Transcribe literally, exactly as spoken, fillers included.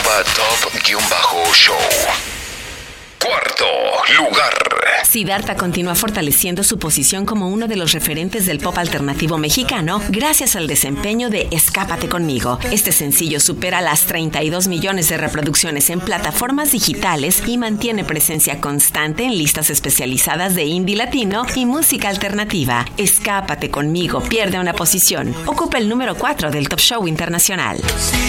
Arroba top-show. Cuarto lugar. Siddhartha continúa fortaleciendo su posición como uno de los referentes del pop alternativo mexicano gracias al desempeño de Escápate conmigo. Este sencillo supera las treinta y dos millones de reproducciones en plataformas digitales y mantiene presencia constante en listas especializadas de indie latino y música alternativa. Escápate conmigo pierde una posición. Ocupa el número cuatro del Top Show Internacional.